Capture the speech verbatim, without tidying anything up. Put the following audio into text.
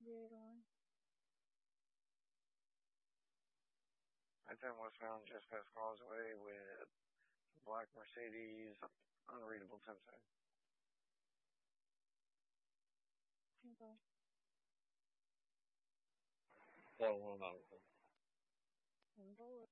Zero. I ten westbound just past Causeway with black Mercedes, unreadable ten sign. Okay. One one nine. One